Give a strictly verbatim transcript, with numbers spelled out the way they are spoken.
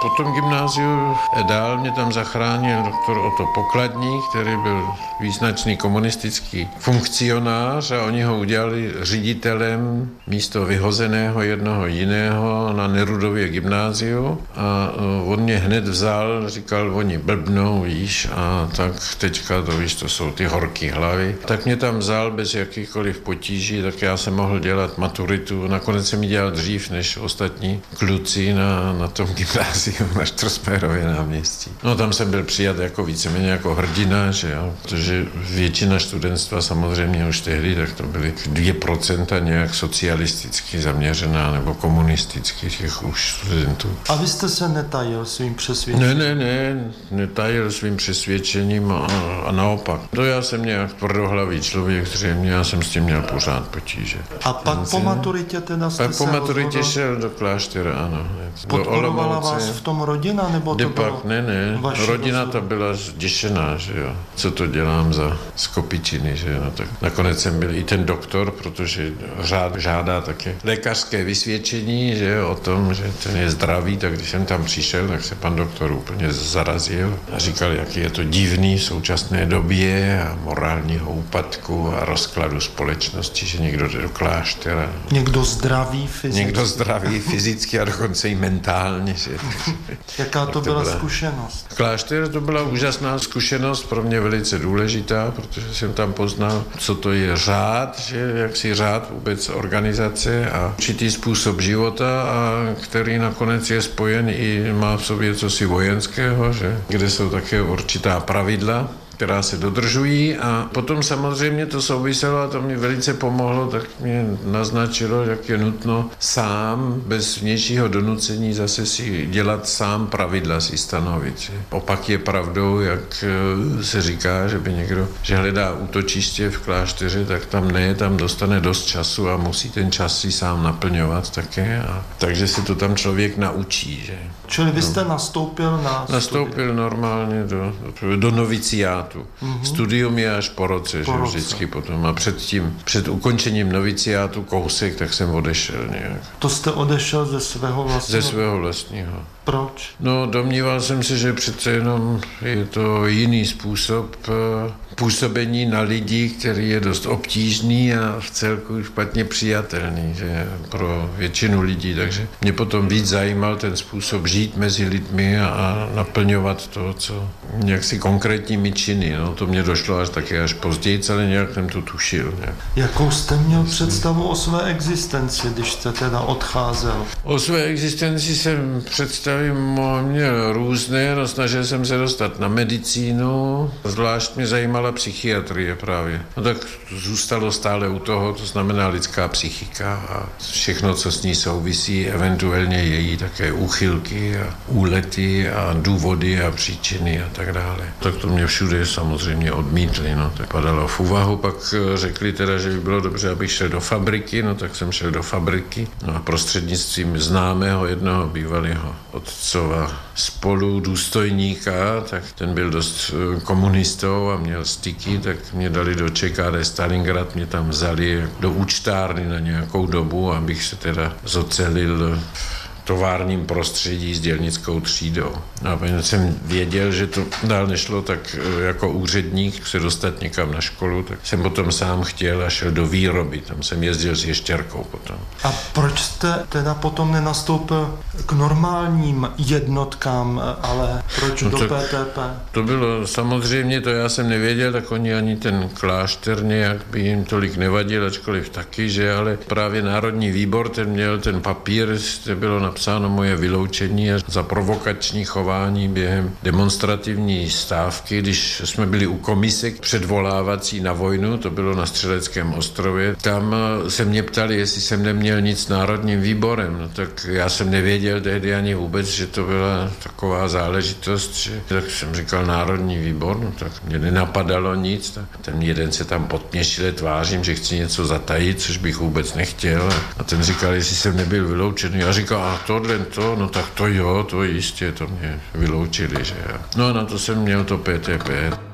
po tom gymnáziu dál mě tam zachránil doktor Otto Pokladník, který byl význačný komunistický funkcionář a oni ho udělali ředitelem místo vyhozeného jednoho jiného na Nerudově gymnáziu a on mě hned vzal, říkal, oni blbnou, víš, a tak teďka to víš, to jsou ty horký hlavy. Tak mě tam vzal bez jakýchkoliv potíží, tak já jsem mohl dělat maturitu. Nakonec jsem ji dělal dřív než ostatní kluci na, na tom gymnáziu na Štrosmajerově náměstí. No tam jsem byl přijat jako víceméně jako hrdina, že jo, protože většina studentstva samozřejmě už tehdy, tak to byly dvě procenta nějak socialisticky zaměřená nebo komunisticky těch už studentů. A vy jste se netajil svým přesvědčením? Ne, ne, ne, netajil svým přesvědčením a, a naopak. To já jsem nějak tvrdohlavý člověk, zřejmě já jsem s tím měl pořád potíže. A pak po maturitě teda jste pak se po maturitě rozhodl... šel do kláštera, ano. Podporovala vás v tom rodina, nebo to Depak, bylo ne, ne, rodina rozhodl? ta byla zděšená, že jo. Co to dělám za skopičiny, že jo. No, tak nakonec jsem byl i ten doktor, protože řád žádá také lékařské vysvědčení, že jo, o tom, že ten je zdravý, tak když jsem tam přišel, tak se pan doktor úplně zarazil a říkal, jaký je to divný v současné době a morálního úpadku a rozkladu společnosti, že někdo jde do kláštera. Někdo zdravý fyzicky. Někdo zdravý fyzicky a dokonce i mentálně. Že? Jaká to, to byla, byla zkušenost? Klášter to byla úžasná zkušenost, pro mě velice důležitá, protože jsem tam poznal, co to je řád, že jak si řád vůbec organizace a určitý způsob života, a který nakonec je spojen i má v sobě cosi vojenského, že? Kde jsou také určitá pravidla, která se dodržují, a potom samozřejmě to souviselo a to mi velice pomohlo, tak mě naznačilo, jak je nutno sám, bez vnějšího donucení zase si dělat sám pravidla, si stanovit. Opak je pravdou, jak se říká, že by někdo, že hledá útočiště v klášteře, tak tam ne, tam dostane dost času a musí ten čas si sám naplňovat také. A takže se to tam člověk naučí. Že? Čili vy jste no. nastoupil na Nastoupil studii. normálně do, do noviciátu. Mm-hmm. Studium je až po roce, po že roce. Vždycky potom. A před tím, před ukončením noviciátu kousek, tak jsem odešel nějak. To jste odešel ze svého vlastního? Ze svého vlastního. Proč? No, domníval jsem se, že přece jenom je to jiný způsob působení na lidi, který je dost obtížný a v celku špatně přijatelný, že pro většinu lidí. Takže mě potom víc zajímal ten způsob žít mezi lidmi a naplňovat to, co jaksi konkrétními činy. No, to mě došlo až také až později, ale nějak jsem to tušil. Nějak. Jakou jste měl představu o své existenci, když jste teda odcházel? O své existenci jsem představil měl různé, no, snažil jsem se dostat na medicínu, zvlášť mě zajímala psychiatrie právě. No tak zůstalo stále u toho, to znamená lidská psychika a všechno, co s ní souvisí, eventuálně její také úchylky a úlety a důvody a příčiny a tak dále. Tak to mě všude samozřejmě odmítli, no, tak padalo v úvahu, pak řekli teda, že by bylo dobře, abych šel do fabriky, no tak jsem šel do fabriky, no a prostřednictvím známého jednoho bývalého otcova spolu důstojníka, tak ten byl dost komunistou a měl styky, tak mě dali do Č K D Stalingrad, mě tam vzali do účtárny na nějakou dobu, abych se teda zocelil továrním prostředí s dělnickou třídou. A protože jsem věděl, že to dál nešlo, tak jako úředník se dostat někam na školu, tak jsem potom sám chtěl a šel do výroby. Tam jsem jezdil s ještěrkou potom. A proč jste teda potom nenastoupil k normálním jednotkám, ale proč no do P T P? To bylo samozřejmě, to já jsem nevěděl, tak oni ani ten klášter nějak by jim tolik nevadil, ačkoliv taky, že ale právě Národní výbor, ten měl ten papír, kde bylo napsáno moje vyloučení a za provokační chování během demonstrativní stávky, když jsme byli u komisek předvolávací na vojnu, to bylo na Střeleckém ostrově, tam se mě ptali, jestli jsem neměl nic s Národním výborem, no tak já jsem nevěděl tehdy ani vůbec, že to byla taková záležitost, že tak jsem říkal Národní výbor, no tak mě nenapadalo nic, tak ten jeden se tam podměšile tvářím, že chci něco zatajit, což bych vůbec nechtěl, a ten říkal, jestli jsem nebyl vyloučený, já říkal, a tohle to, no tak to jo, to jistě, to mě vyloučili, že jo. No a na to jsem měl to P T P.